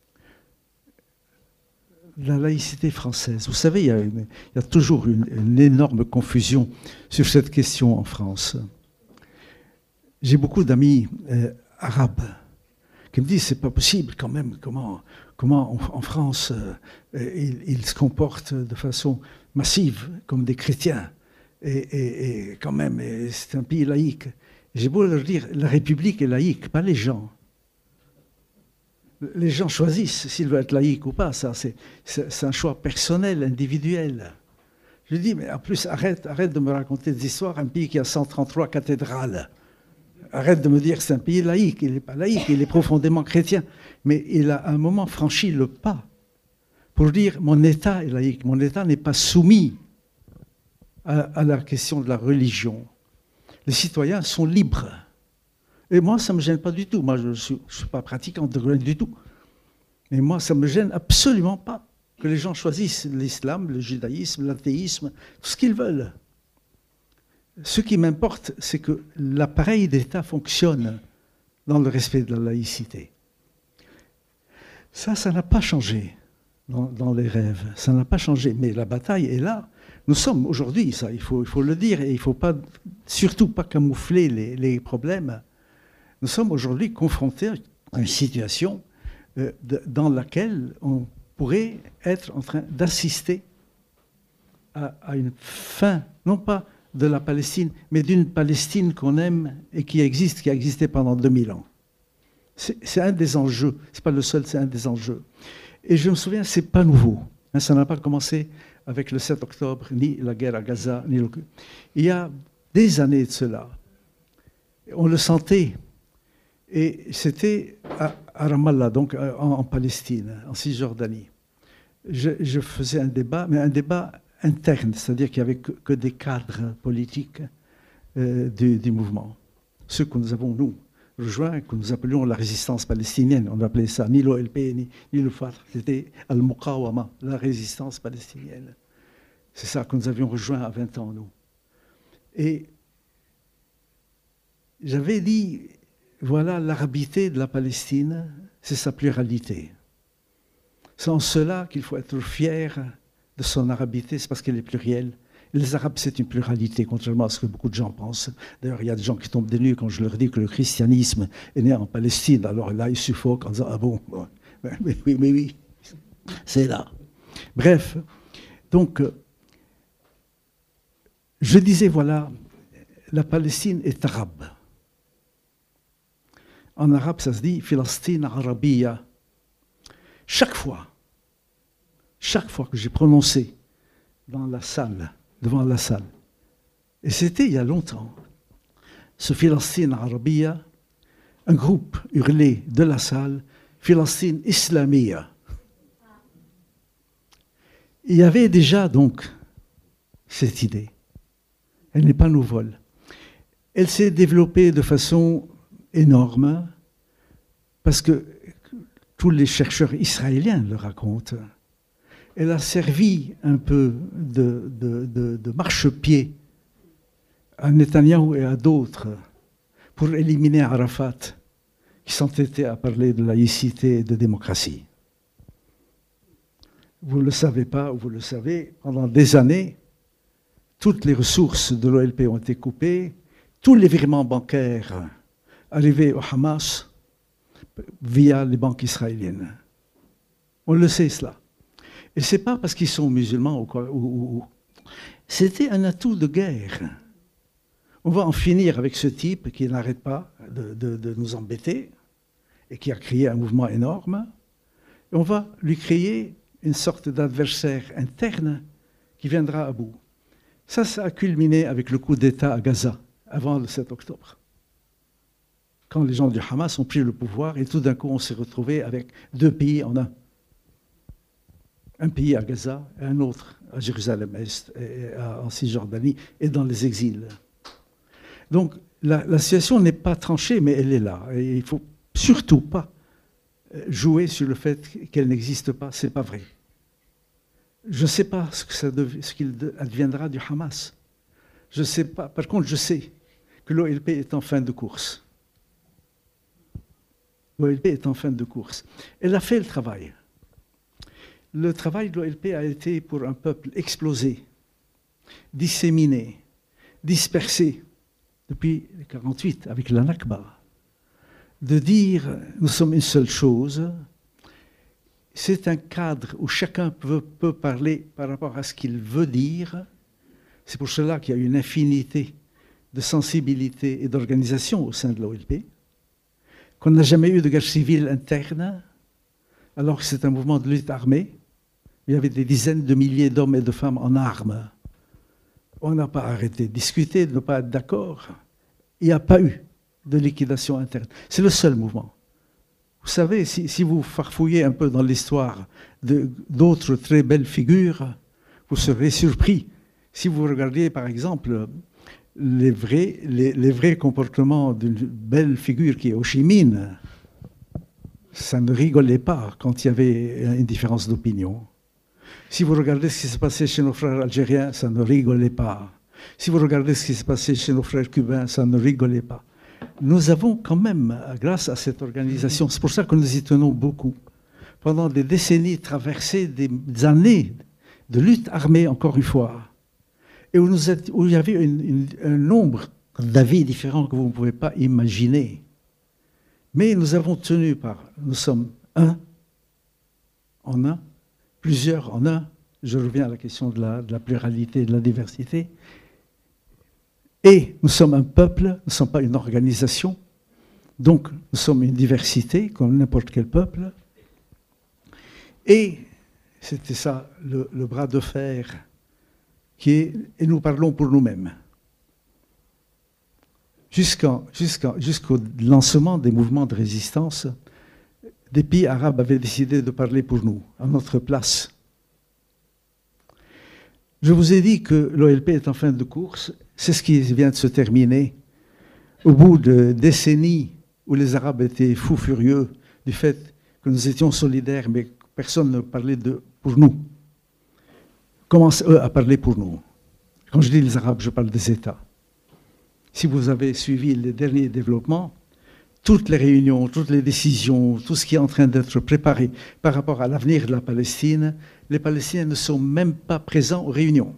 de la laïcité française. Vous savez, il y a, une, il y a toujours une, une énorme confusion sur cette question en France. J'ai beaucoup d'amis euh, arabes qui me disent c'est pas possible quand même, comment, comment en, en France euh, ils, ils se comportent de façon massive comme des chrétiens et, et, et quand même c'est un pays laïque. J'ai beau leur dire, la République est laïque, pas les gens. Les gens choisissent s'ils veulent être laïcs ou pas, ça, c'est, c'est un choix personnel, individuel. Je dis, mais en plus, arrête, arrête de me raconter des histoires, un pays qui a cent trente-trois cathédrales. Arrête de me dire que c'est un pays laïque, il n'est pas laïque, il est profondément chrétien. Mais il a à un moment franchi le pas pour dire, mon État est laïque, mon État n'est pas soumis à, à la question de la religion. Les citoyens sont libres. Et moi, ça ne me gêne pas du tout. Moi, je ne suis, suis pas pratiquant de rien du tout. Mais moi, ça ne me gêne absolument pas que les gens choisissent l'islam, le judaïsme, l'athéisme, tout ce qu'ils veulent. Ce qui m'importe, c'est que l'appareil d'État fonctionne dans le respect de la laïcité. Ça, ça n'a pas changé dans, dans les rêves. Ça n'a pas changé. Mais la bataille est là. Nous sommes aujourd'hui, ça, il faut, il faut le dire, et il ne faut pas, surtout pas camoufler les, les problèmes. Nous sommes aujourd'hui confrontés à une situation euh, de, dans laquelle on pourrait être en train d'assister à, à une fin, non pas de la Palestine, mais d'une Palestine qu'on aime et qui existe, qui a existé pendant deux mille ans. C'est, c'est un des enjeux, ce n'est pas le seul, c'est un des enjeux. Et je me souviens, ce n'est pas nouveau. Hein, ça n'a pas commencé avec le sept octobre, ni la guerre à Gaza, ni le... Il y a des années de cela, on le sentait. Et c'était à, à Ramallah, donc en, en Palestine, en Cisjordanie. Je, je faisais un débat, mais un débat interne, c'est-à-dire qu'il n'y avait que, que des cadres politiques euh, du, du mouvement. Ceux que nous avons, nous, rejoints, que nous appelions la résistance palestinienne. On appelait ça ni l'O L P, ni, ni le Fatah. C'était Al-Muqawama, la résistance palestinienne. C'est ça que nous avions rejoint à vingt ans, nous. Et j'avais dit, voilà, l'arabité de la Palestine, c'est sa pluralité. C'est en cela qu'il faut être fier de son arabité, c'est parce qu'elle est plurielle. Et les Arabes, c'est une pluralité, contrairement à ce que beaucoup de gens pensent. D'ailleurs, il y a des gens qui tombent des nues quand je leur dis que le christianisme est né en Palestine. Alors là, ils suffoquent en disant « Ah bon, oui, oui, oui, oui, c'est là. » Bref, donc, je disais, voilà, la Palestine est arabe. En arabe, ça se dit « Filastine Arabiya ». Chaque fois, chaque fois que j'ai prononcé dans la salle, devant la salle, et c'était il y a longtemps, ce Filastine Arabiya, un groupe hurlait de la salle « Filastine Islamia ». Il y avait déjà donc cette idée. Elle n'est pas nouvelle. Elle s'est développée de façon énorme parce que tous les chercheurs israéliens le racontent. Elle a servi un peu de, de, de, de marchepied à Netanyahou et à d'autres pour éliminer Arafat, qui s'entêtait à parler de laïcité et de démocratie. Vous ne le savez pas, ou vous le savez, pendant des années, toutes les ressources de l'O L P ont été coupées, tous les virements bancaires arrivaient au Hamas via les banques israéliennes. On le sait, cela. Et ce n'est pas parce qu'ils sont musulmans ou quoi. Ou, ou. C'était un atout de guerre. On va en finir avec ce type qui n'arrête pas de, de, de nous embêter et qui a créé un mouvement énorme. Et on va lui créer une sorte d'adversaire interne qui viendra à bout. Ça, ça a culminé avec le coup d'État à Gaza, avant le sept octobre. Quand les gens du Hamas ont pris le pouvoir et tout d'un coup on s'est retrouvé avec deux pays en un. Un pays à Gaza et un autre à Jérusalem-Est, et en Cisjordanie et dans les exils. Donc la, la situation n'est pas tranchée, mais elle est là. Et il ne faut surtout pas jouer sur le fait qu'elle n'existe pas. Ce n'est pas vrai. Je ne sais pas ce, que ça dev, ce qu'il adviendra du Hamas. Je sais pas. Par contre, je sais que l'O L P est en fin de course. L'O L P est en fin de course. Elle a fait le travail. Le travail de l'O L P a été pour un peuple explosé, disséminé, dispersé depuis mille neuf cent quarante-huit avec la Nakba, de dire nous sommes une seule chose. C'est un cadre où chacun peut, peut parler par rapport à ce qu'il veut dire. C'est pour cela qu'il y a une infinité de sensibilité et d'organisation au sein de l'O L P, qu'on n'a jamais eu de guerre civile interne, alors que c'est un mouvement de lutte armée. Il y avait des dizaines de milliers d'hommes et de femmes en armes. On n'a pas arrêté de discuter, de ne pas être d'accord. Il n'y a pas eu de liquidation interne. C'est le seul mouvement. Vous savez, si, si vous farfouillez un peu dans l'histoire de, d'autres très belles figures, vous serez surpris. Si vous regardiez, par exemple, les vrais, les, les vrais comportements d'une belle figure qui est Ho Chi Minh, ça ne rigolait pas quand il y avait une différence d'opinion. Si vous regardez ce qui s'est passé chez nos frères algériens, ça ne rigolait pas. Si vous regardez ce qui s'est passé chez nos frères cubains, ça ne rigolait pas. Nous avons quand même, grâce à cette organisation, c'est pour ça que nous y tenons beaucoup, pendant des décennies traversé des années de lutte armée, encore une fois, et où, nous êtes, où il y avait une, une, un nombre d'avis différents que vous ne pouvez pas imaginer. Mais nous avons tenu par, nous sommes un en un, plusieurs en un, je reviens à la question de la, de la pluralité et de la diversité. Et nous sommes un peuple, nous ne sommes pas une organisation, donc nous sommes une diversité, comme n'importe quel peuple. Et c'était ça, le, le bras de fer, qui est, et nous parlons pour nous-mêmes. Jusqu'en, jusqu'en, jusqu'au lancement des mouvements de résistance, des pays arabes avaient décidé de parler pour nous, à notre place. Je vous ai dit que l'O L P est en fin de course, c'est ce qui vient de se terminer. Au bout de décennies où les Arabes étaient fous furieux du fait que nous étions solidaires, mais personne ne parlait de, pour nous, commencent eux à parler pour nous. Quand je dis les Arabes, je parle des États. Si vous avez suivi les derniers développements, toutes les réunions, toutes les décisions, tout ce qui est en train d'être préparé par rapport à l'avenir de la Palestine, les Palestiniens ne sont même pas présents aux réunions.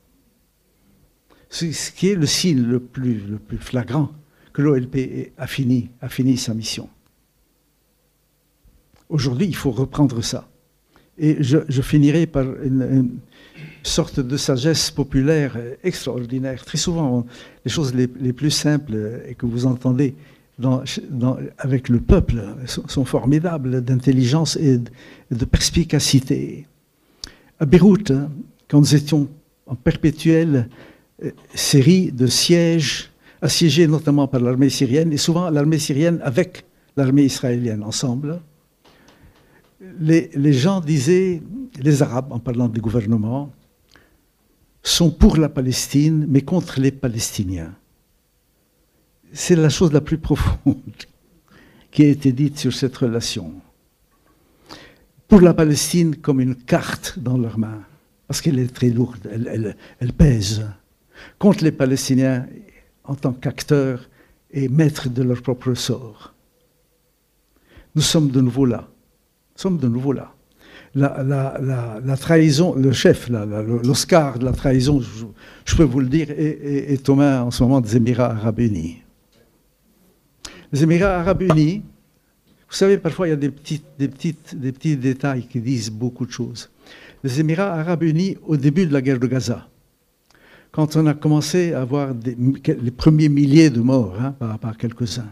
Ce qui est le signe le plus, le plus flagrant que l'O L P a fini, a fini sa mission. Aujourd'hui, il faut reprendre ça. Et je, je finirai par une, une sorte de sagesse populaire extraordinaire. Très souvent, les choses les, les plus simples et que vous entendez dans, dans, avec le peuple sont, sont formidables d'intelligence et de, de perspicacité. À Beyrouth, quand nous étions en perpétuelle série de sièges, assiégés notamment par l'armée syrienne, et souvent l'armée syrienne avec l'armée israélienne ensemble, Les, les gens disaient, les Arabes, en parlant des gouvernements, sont pour la Palestine, mais contre les Palestiniens. C'est la chose la plus profonde qui a été dite sur cette relation. Pour la Palestine comme une carte dans leurs mains, parce qu'elle est très lourde, elle, elle, elle pèse. Contre les Palestiniens en tant qu'acteurs et maîtres de leur propre sort. Nous sommes de nouveau là. Nous sommes de nouveau là. La, la, la, la trahison, le chef, la, la, l'Oscar de la trahison, je, je peux vous le dire, est, est, est aux mains en ce moment des Émirats arabes unis. Les Émirats arabes unis, vous savez, parfois il y a des, petites, des, petites, des petits détails qui disent beaucoup de choses. Les Émirats arabes unis, au début de la guerre de Gaza, quand on a commencé à avoir des, les premiers milliers de morts, hein, par, par quelques-uns,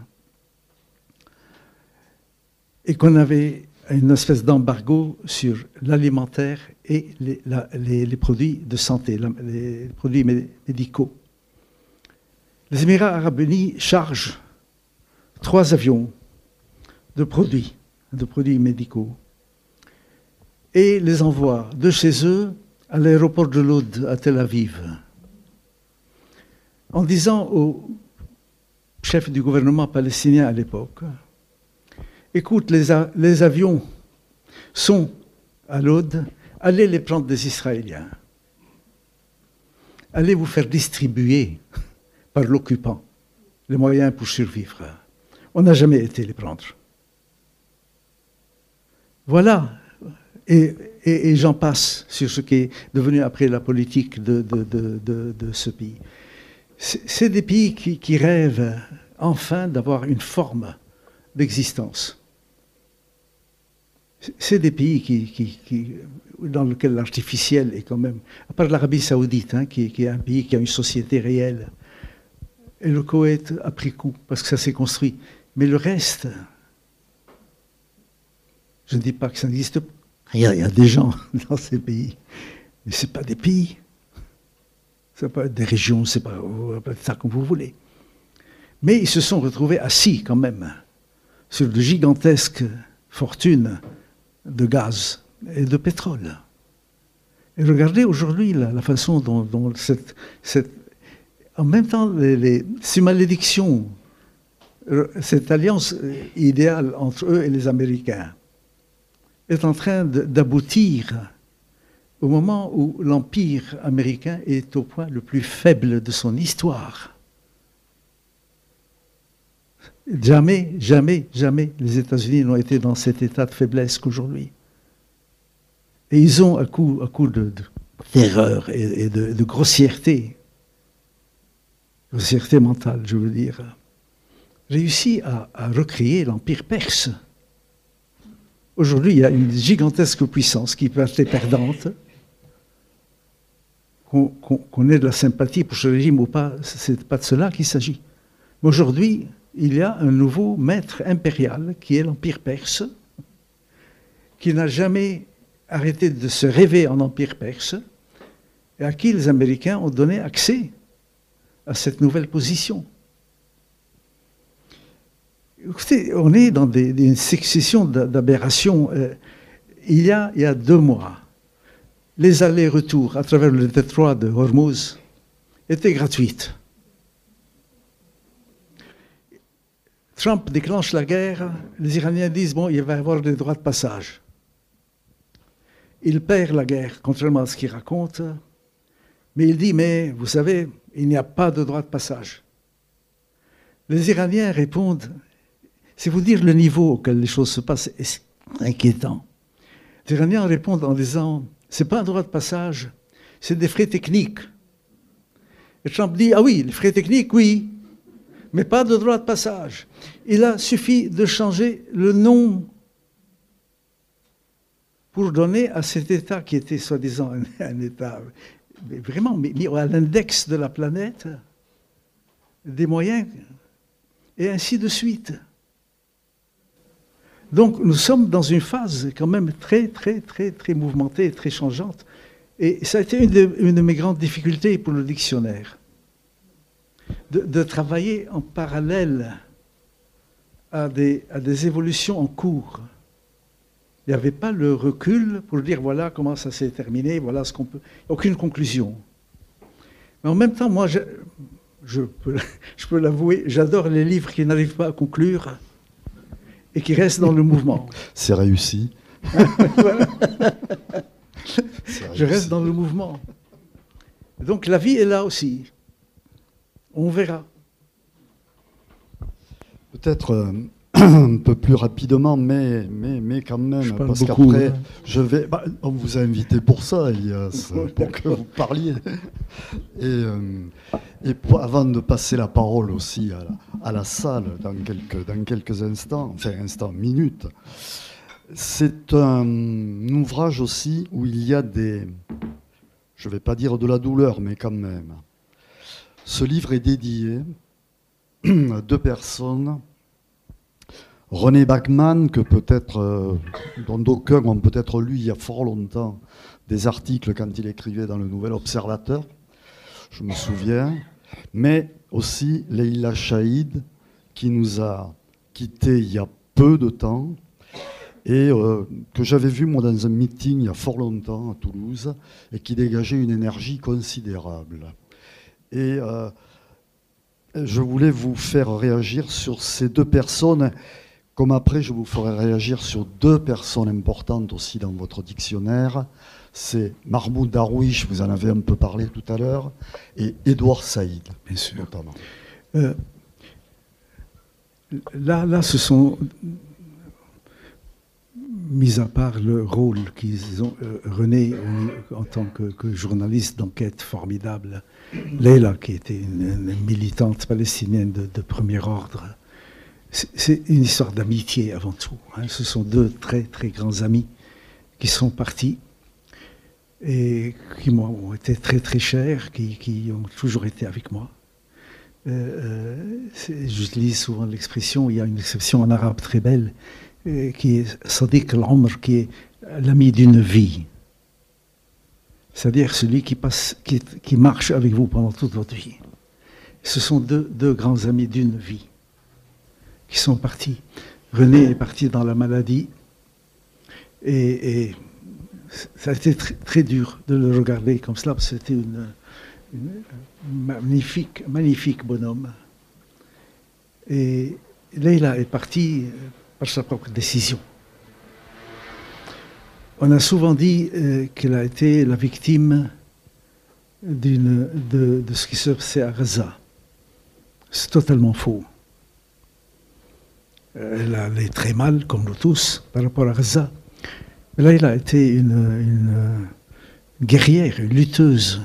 et qu'on avait une espèce d'embargo sur l'alimentaire et les, la, les, les produits de santé, la, les produits médicaux. Les Émirats arabes unis chargent trois avions de produits, de produits médicaux, et les envoient de chez eux à l'aéroport de Lod à Tel Aviv, en disant au chef du gouvernement palestinien à l'époque: écoute, les, a, les avions sont à Lod, allez les prendre des Israéliens. Allez vous faire distribuer par l'occupant les moyens pour survivre. On n'a jamais été les prendre. Voilà. Et, et, et j'en passe sur ce qui est devenu après la politique de, de, de, de, de ce pays. C'est, c'est des pays qui, qui rêvent enfin d'avoir une forme d'existence. C'est des pays qui, qui, qui, dans lesquels l'artificiel est quand même, à part l'Arabie saoudite, hein, qui, qui est un pays qui a une société réelle, et le Koweït a pris coup, parce que ça s'est construit. Mais le reste, je ne dis pas que ça n'existe pas. Il y a, il y a des gens dans ces pays, mais ce n'est pas des pays. Ça peut être des régions, c'est pas, on peut être ça comme vous voulez. Mais ils se sont retrouvés assis quand même sur de gigantesques fortunes de gaz et de pétrole. Et regardez aujourd'hui la, la façon dont, dont cette, cette... En même temps, les, les, ces malédictions, cette alliance idéale entre eux et les Américains est en train de, d'aboutir au moment où l'Empire américain est au point le plus faible de son histoire. Jamais, jamais, jamais les États-Unis n'ont été dans cet état de faiblesse qu'aujourd'hui. Et ils ont, à coup, à coup de, de terreur et, et de, de grossièreté, grossièreté mentale, je veux dire, réussi à, à recréer l'Empire perse. Aujourd'hui, il y a une gigantesque puissance qui peut être perdante, qu'on, qu'on, qu'on ait de la sympathie pour ce régime ou pas, c'est pas de cela qu'il s'agit. Mais aujourd'hui, il y a un nouveau maître impérial qui est l'Empire perse, qui n'a jamais arrêté de se rêver en Empire perse, et à qui les Américains ont donné accès à cette nouvelle position. Écoutez, on est dans des, des, une succession d'aberrations. Euh, il, y a, il y a deux mois, les allers-retours à travers le détroit de Hormuz étaient gratuites. Trump déclenche la guerre, les Iraniens disent, bon, il va y avoir des droits de passage. Il perd la guerre, contrairement à ce qu'il raconte, mais il dit, mais vous savez, il n'y a pas de droit de passage. Les Iraniens répondent, c'est vous dire le niveau auquel les choses se passent, et c'est inquiétant. Les Iraniens répondent en disant, c'est pas un droit de passage, c'est des frais techniques. Et Trump dit, ah oui, les frais techniques, oui, mais pas de droit de passage. Il a suffi de changer le nom pour donner à cet État qui était soi-disant un, un État vraiment mis à l'index de la planète des moyens, et ainsi de suite. Donc nous sommes dans une phase quand même très, très, très, très mouvementée, très changeante. Et ça a été une de, une de mes grandes difficultés pour le dictionnaire. De, de travailler en parallèle à des, à des évolutions en cours. Il n'y avait pas le recul pour dire voilà comment ça s'est terminé, voilà ce qu'on peut. Aucune conclusion. Mais en même temps, moi, je, je peux, je peux l'avouer, j'adore les livres qui n'arrivent pas à conclure et qui restent dans le mouvement. C'est réussi. Voilà. C'est réussi. Je reste dans le mouvement. Donc la vie est là aussi. On verra. Peut-être euh, un peu plus rapidement, mais, mais, mais quand même, je parle parce beaucoup, qu'après, hein. je vais. Bah, on vous a invité pour ça, Elias, pour que vous parliez. Et, euh, et pour, avant de passer la parole aussi à la, à la salle dans quelques, dans quelques instants, enfin instants, minutes, c'est un ouvrage aussi où il y a des. Je ne vais pas dire de la douleur, mais quand même. Ce livre est dédié à deux personnes. René Bachmann, que peut-être, euh, dont d'aucuns ont peut-être lu il y a fort longtemps des articles quand il écrivait dans le Nouvel Observateur, je me souviens, mais aussi Leila Chaïd, qui nous a quittés il y a peu de temps, et euh, que j'avais vu moi dans un meeting il y a fort longtemps à Toulouse, et qui dégageait une énergie considérable. Et euh, je voulais vous faire réagir sur ces deux personnes, comme après je vous ferai réagir sur deux personnes importantes aussi dans votre dictionnaire. C'est Mahmoud Darwish, vous en avez un peu parlé tout à l'heure, et Édouard Saïd, bien sûr. Notamment. Euh, là, là, ce sont, mis à part le rôle qu'ils ont, euh, René en tant que, que journaliste d'enquête formidable, Leila qui était une, une militante palestinienne de, de premier ordre, c'est, c'est une histoire d'amitié avant tout. Hein. Ce sont deux très très grands amis qui sont partis et qui m'ont été très très chers, qui, qui ont toujours été avec moi. Euh, euh, j'utilise souvent l'expression, il y a une expression en arabe très belle, euh, qui est Sadiq al-Umr, qui est l'ami d'une vie. C'est-à-dire celui qui, passe, qui, qui marche avec vous pendant toute votre vie. Ce sont deux, deux grands amis d'une vie qui sont partis. René est parti dans la maladie et, et ça a été très, très dur de le regarder comme cela, parce que c'était une, une magnifique, magnifique bonhomme. Et Leila est partie par sa propre décision. On a souvent dit euh, qu'elle a été la victime d'une, de, de ce qui se passait à Gaza. C'est totalement faux. Elle allait très mal, comme nous tous, par rapport à Gaza. Mais là, elle a été une, une, une guerrière, une lutteuse.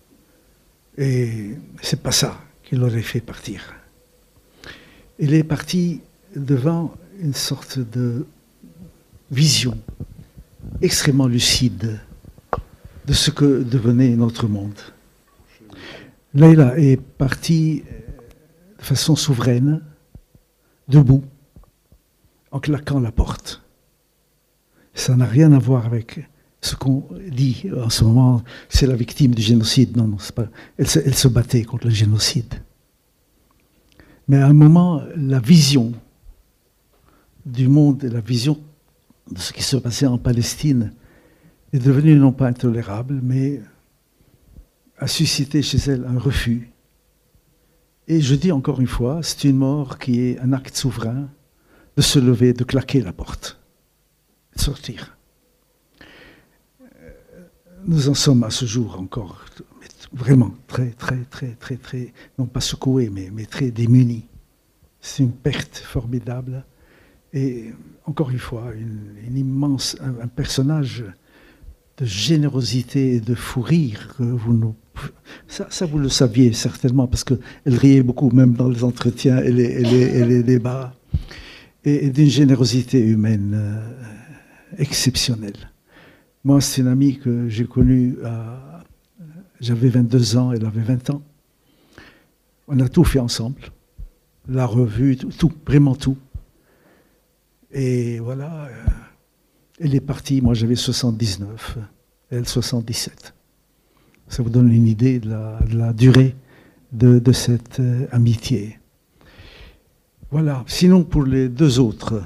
Et c'est pas ça qui l'aurait fait partir. Elle est partie devant une sorte de vision extrêmement lucide de ce que devenait notre monde. Leïla est partie de façon souveraine, debout, en claquant la porte. Ça n'a rien à voir avec ce qu'on dit en ce moment, c'est la victime du génocide. Non, non, c'est pas. Elle se, elle se battait contre le génocide. Mais à un moment, la vision du monde et la vision de ce qui se passait en Palestine est devenue non pas intolérable, mais a suscité chez elle un refus. Et je dis encore une fois, c'est une mort qui est un acte souverain de se lever, de claquer la porte, de sortir. Nous en sommes à ce jour encore vraiment très, très, très, très, très, non pas secoués, mais, mais très démunis. C'est une perte formidable. Et encore une fois, une, une immense, un, un personnage de générosité et de fou rire que vous nous... Ça, ça, vous le saviez certainement, parce qu'elle riait beaucoup, même dans les entretiens et les, et les, et les débats, et, et d'une générosité humaine euh, exceptionnelle. Moi, c'est une amie que j'ai connue, à, j'avais vingt-deux ans, elle avait vingt ans. On a tout fait ensemble, la revue, tout, tout vraiment tout. Et voilà, euh, elle est partie, moi j'avais soixante-dix-neuf, elle soixante-dix-sept. Ça vous donne une idée de la, de la durée de, de cette euh, amitié. Voilà, sinon pour les deux autres,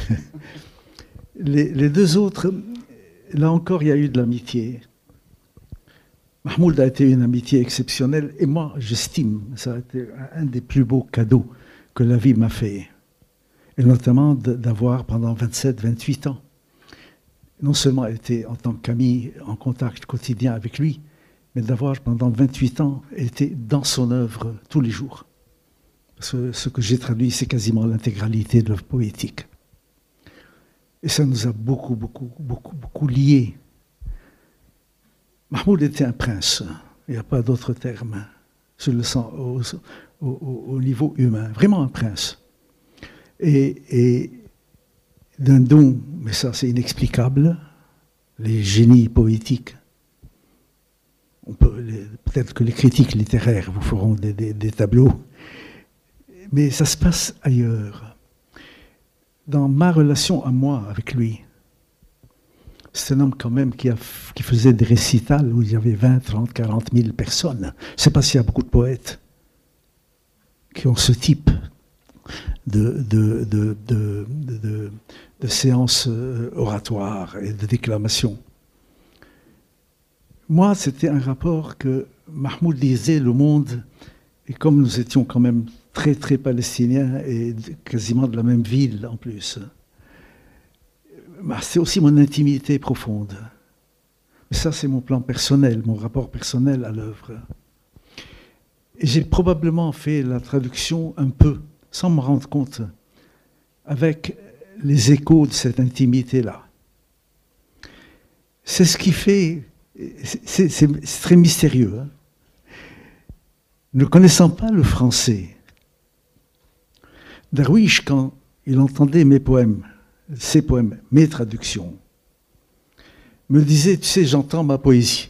les, les deux autres, là encore il y a eu de l'amitié. Mahmoud a été une amitié exceptionnelle et moi j'estime, ça a été un des plus beaux cadeaux que la vie m'a fait. Et notamment d'avoir pendant vingt-sept, vingt-huit ans, non seulement été en tant qu'ami en contact quotidien avec lui, mais d'avoir pendant vingt-huit ans été dans son œuvre tous les jours. Parce que ce que j'ai traduit, c'est quasiment l'intégralité de l'œuvre poétique. Et ça nous a beaucoup, beaucoup, beaucoup, beaucoup liés. Mahmoud était un prince, il n'y a pas d'autre terme, je le sens au, au, au niveau humain, vraiment un prince. Et, et d'un don, mais ça c'est inexplicable, les génies poétiques, on peut, les, peut-être que les critiques littéraires vous feront des, des, des tableaux, mais ça se passe ailleurs. Dans ma relation à moi avec lui, c'est un homme quand même qui, a, qui faisait des récitals où il y avait vingt, trente, quarante mille personnes. Je ne sais pas s'il y a beaucoup de poètes qui ont ce type de, de, de, de, de, de, de séances oratoires et de déclamations. Moi, c'était un rapport que Mahmoud disait, le monde, et comme nous étions quand même très, très palestiniens et quasiment de la même ville en plus, bah, c'est aussi mon intimité profonde. Mais ça, c'est mon plan personnel, mon rapport personnel à l'œuvre. Et j'ai probablement fait la traduction un peu, sans me rendre compte, avec les échos de cette intimité-là. C'est ce qui fait... C'est, c'est, c'est très mystérieux. Hein. Ne connaissant pas le français, Darwish, quand il entendait mes poèmes, ses poèmes, mes traductions, me disait, tu sais, j'entends ma poésie.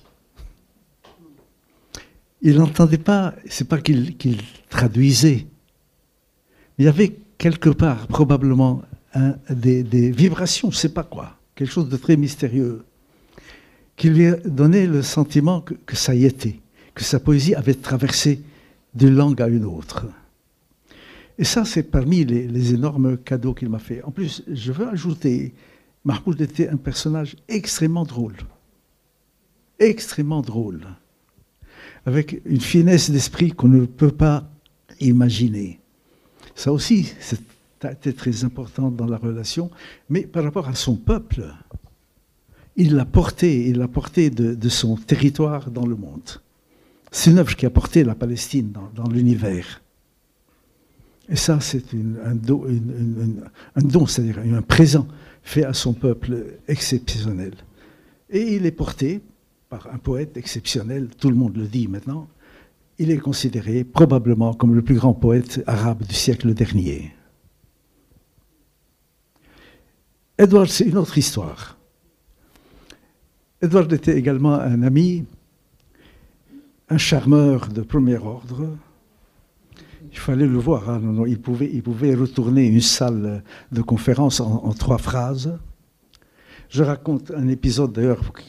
Il n'entendait pas, c'est pas qu'il, qu'il traduisait, mais il y avait quelque part, probablement, un, des, des vibrations, je ne sais pas quoi, quelque chose de très mystérieux, qui lui a donné le sentiment que, que ça y était, que sa poésie avait traversé d'une langue à une autre. Et ça, c'est parmi les, les énormes cadeaux qu'il m'a fait. En plus, je veux ajouter, Mahmoud était un personnage extrêmement drôle. Extrêmement drôle. Avec une finesse d'esprit qu'on ne peut pas imaginer. Ça aussi, c'était très important dans la relation, mais par rapport à son peuple, il l'a porté, il l'a porté de, de son territoire dans le monde. C'est une œuvre qui a porté la Palestine dans, dans l'univers. Et ça, c'est une, un, don, une, une, un don, c'est-à-dire un présent fait à son peuple exceptionnel. Et il est porté par un poète exceptionnel, tout le monde le dit maintenant, il est considéré probablement comme le plus grand poète arabe du siècle dernier. Edward, c'est une autre histoire. Edward était également un ami un charmeur de premier ordre. Il fallait le voir, hein, non, non, il, pouvait, il pouvait retourner une salle de conférence en, en trois phrases. Je raconte un épisode d'ailleurs